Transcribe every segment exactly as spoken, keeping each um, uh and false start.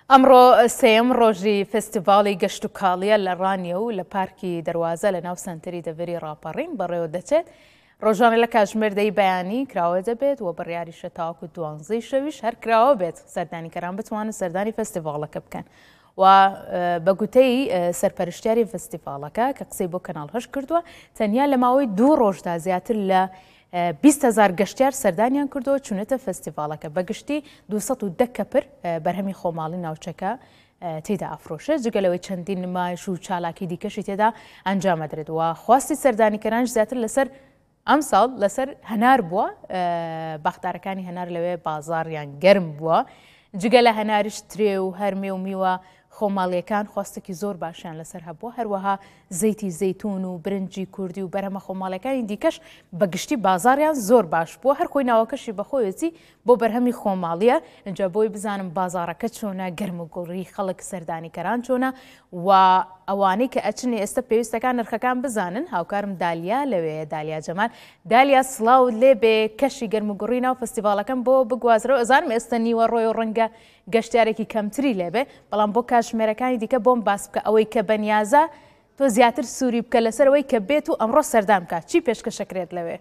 ئەمڕۆ سێم ڕۆژی فستیڤاڵی گەشت و کاڵیە لە ڕانیە و لە پارکی دەروازە لە ناو سنتەری دەڤری ڕاپەڕین بەڕێوە دەچێت. ڕۆژانە لە کاتژمێردەی بەیانی کراوە دەبێت و بڕیاریشە تاوەکو دوانزەی شەویش هەر کراوە بێت سەردانیکەران بتوانن سەردانی فستیڤاڵەکە بکەن. و بە گوتەی سەرپەرشتیاری فستیڤاڵەکە کە قسەی بۆ کەناڵ هەش کردووە تەنیا لە ماوەی دوو ڕۆژدا زیاتر لە بیست هەزار گەشتیار سەردانیان کردەوە چونەتە فستیڤاڵەکە بەگشتی دووسەد و دە کەپر بەرهەمی خۆماڵی ناوچەکە تێدا ئافرۆشە جگەلەوەی چەندین نمایش و چالاکی دیکەشی تێدا ئەنجامەدرێت و خواستی سەردانیکەرانش زیاتر لەسەر ئەم ساڵ لەسەر هەنار بووە. باخدارەکانی هەنار لەوێ بازاڕیان گەرم بووە جگە لە هەناریش ترێ و هەرمێ و میوە خۆماڵیەکان خواستێکی زۆر باشیان لەسەر هەبووە هەروەها زەیتی زەیتون و برنجی کوردی و بەرهەمە خۆماڵەکانی دیکەش بەگشتی بازاڕیان زۆر باش بووە هەر خۆی ناوەکەشی بەخۆیەتی بۆ بەرهەمی خۆماڵیە. اینجا بۆی بزانم بازاڕەکە چۆنە گەرم و گوڵی خەڵک سەردانیکەران چۆنە و ئەوانەی کە ئەچنێ ئێستا پێویستەکان نرخەکان بزانن. هاوکارم دالیا لەوێ دالیا جەمال. دالیا سڵاو لێ بێ کەشی گەرم و گوڕی ناو فستیڤاڵەکەم بۆ بگوازرەوە ئەزانم ئێستا نیوە ڕۆی و ڕەنگە گەشتیارێکی کەمتری لێبێ بەڵام بۆ کاتژمێرەکانی دیکە بۆم باس بکە ئەوەی کە بەنیازە تۆ زیاتر سووری بکە لەسەرەوەی کە بێت و ئەمڕۆ سەردان بکات چی پێشکەشەکرێت لەوێ؟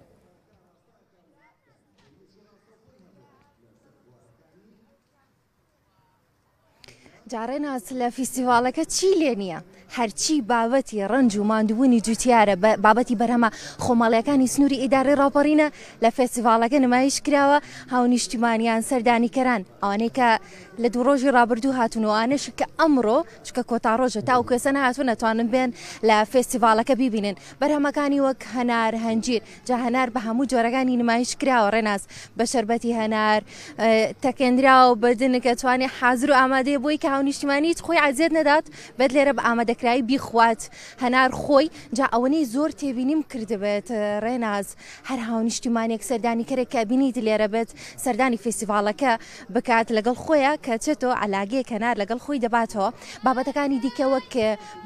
جارێناز لە فیستیڤاڵەکە چی لێ نییە؟ هەرچی بابەتی ڕەنج و ماندوونی جوتیارە بابەتی بەرهەمە خۆماڵیەکانی سنووری ئیدارەی ڕاپەڕینە لە فێستیڤاڵەکە نمایش کراوە. هاونیشتیمانیان سەردانیکەران ئەوانەی کە لە دوو ڕۆژی ڕابردوو هاتونەوەوانش کە ئەمڕۆ چکە کۆتا ڕۆژە تا و کێسە نهاتوو نەتوانن بێن لە فێستیڤاڵەکە بیبینن بەرهەمەکانی وەک هەنار هەنجیر جا هەنار بە هەموو جۆرەکانی نمایش کراوە ڕێناز بە شەربەتی هەنار تەکێنراوە بەدنکە توانێت حازر و ئامادەیە بۆی کە هاونیشتیمانیت خۆی عەزیەت نەدات بێت لێرە بە ئامادەکرایی بیخوات هەنار خۆی جا ئەوەنەی زۆر تێبینیم کردبێت ڕێناز هەر هاونیشتیمانێک سەردانیکەرێک کە بینیت لێرە بێت سەردانی فێستیڤاڵەکە بکات لەگەڵ خۆیە کە چێتۆ عەلاگەیەک هەنار لەگەڵ خۆی دەباتەوە بابەتەکانی دیکە وەک